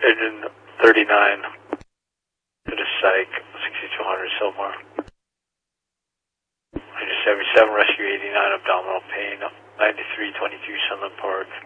Engine 39 to the psych, 6200 Silmar. Engine 77, rescue 89, abdominal pain, 9322 Sunland Park.